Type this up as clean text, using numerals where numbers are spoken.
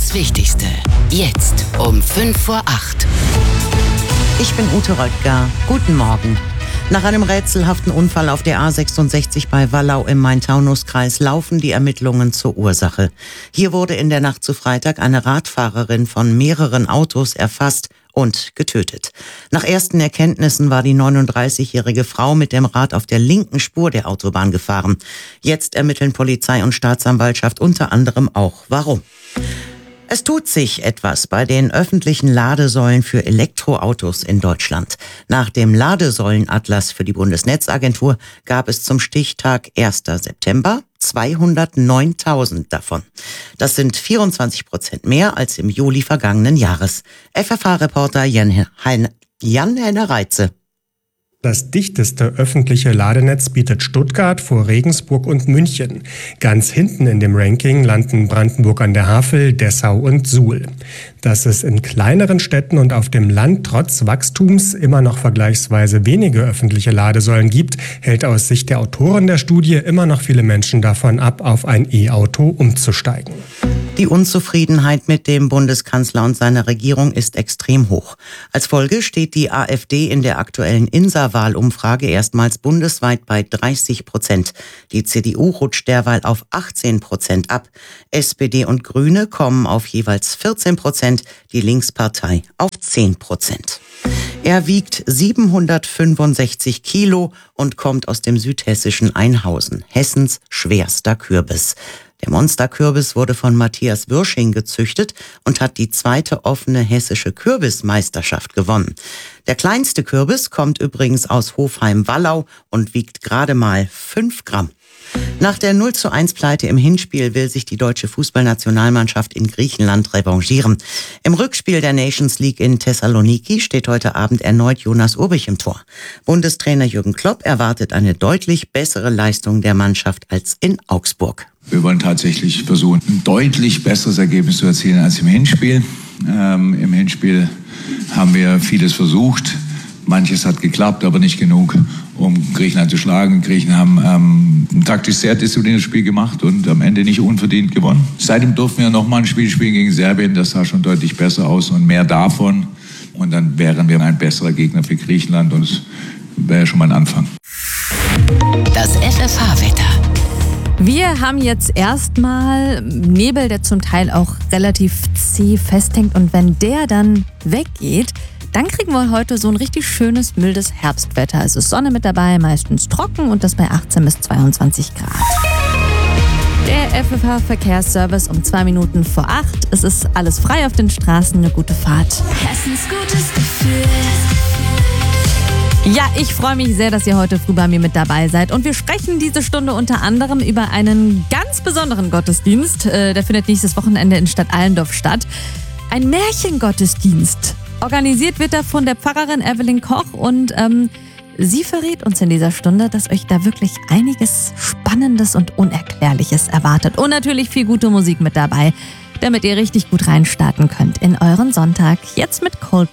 Das Wichtigste. Jetzt um 7:55. Ich bin Ute Röttger. Guten Morgen. Nach einem rätselhaften Unfall auf der A66 bei Wallau im Main-Taunus-Kreis laufen die Ermittlungen zur Ursache. Hier wurde in der Nacht zu Freitag eine Radfahrerin von mehreren Autos erfasst und getötet. Nach ersten Erkenntnissen war die 39-jährige Frau mit dem Rad auf der linken Spur der Autobahn gefahren. Jetzt ermitteln Polizei und Staatsanwaltschaft unter anderem auch, warum. Es tut sich etwas bei den öffentlichen Ladesäulen für Elektroautos in Deutschland. Nach dem Ladesäulenatlas für die Bundesnetzagentur gab es zum Stichtag 1. September 209.000 davon. Das sind 24% mehr als im Juli vergangenen Jahres. FFH-Reporter Jan-Henner Reitze. Das dichteste öffentliche Ladenetz bietet Stuttgart vor Regensburg und München. Ganz hinten in dem Ranking landen Brandenburg an der Havel, Dessau und Suhl. Dass es in kleineren Städten und auf dem Land trotz Wachstums immer noch vergleichsweise wenige öffentliche Ladesäulen gibt, hält aus Sicht der Autoren der Studie immer noch viele Menschen davon ab, auf ein E-Auto umzusteigen. Die Unzufriedenheit mit dem Bundeskanzler und seiner Regierung ist extrem hoch. Als Folge steht die AfD in der aktuellen INSA-Wahlumfrage erstmals bundesweit bei 30%. Die CDU rutscht derweil auf 18% ab. SPD und Grüne kommen auf jeweils 14%, die Linkspartei auf 10%. Er wiegt 765 Kilo und kommt aus dem südhessischen Einhausen, Hessens schwerster Kürbis. Der Monsterkürbis wurde von Matthias Würsching gezüchtet und hat die zweite offene hessische Kürbismeisterschaft gewonnen. Der kleinste Kürbis kommt übrigens aus Hofheim-Wallau und wiegt gerade mal 5 Gramm. Nach der 0:1-Pleite im Hinspiel will sich die deutsche Fußballnationalmannschaft in Griechenland revanchieren. Im Rückspiel der Nations League in Thessaloniki steht heute Abend erneut Jonas Urbich im Tor. Bundestrainer Jürgen Klopp erwartet eine deutlich bessere Leistung der Mannschaft als in Augsburg. Wir wollen tatsächlich versuchen, ein deutlich besseres Ergebnis zu erzielen als im Hinspiel. Im Hinspiel haben wir vieles versucht. Manches hat geklappt, aber nicht genug, um Griechenland zu schlagen. Griechen haben ein taktisch sehr diszipliniertes Spiel gemacht und am Ende nicht unverdient gewonnen. Seitdem durften wir nochmal ein Spiel spielen gegen Serbien. Das sah schon deutlich besser aus und mehr davon. Und dann wären wir ein besserer Gegner für Griechenland und es wäre schon mal ein Anfang. Das FFH-Wetter. Wir haben jetzt erstmal Nebel, der zum Teil auch relativ zäh festhängt. Und wenn der dann weggeht, dann kriegen wir heute so ein richtig schönes, mildes Herbstwetter. Es ist Sonne mit dabei, meistens trocken und das bei 18 bis 22 Grad. Der FFH-Verkehrsservice um 2 Minuten vor 8. Es ist alles frei auf den Straßen, eine gute Fahrt. Hessens gutes Gefühl. Ja, ich freue mich sehr, dass ihr heute früh bei mir mit dabei seid. Und wir sprechen diese Stunde unter anderem über einen ganz besonderen Gottesdienst. Der findet nächstes Wochenende in Stadt Allendorf statt. Ein Märchengottesdienst. Organisiert wird er von der Pfarrerin Evelyn Koch und sie verrät uns in dieser Stunde, dass euch da wirklich einiges Spannendes und Unerklärliches erwartet. Und natürlich viel gute Musik mit dabei, damit ihr richtig gut reinstarten könnt in euren Sonntag. Jetzt mit Coldplay.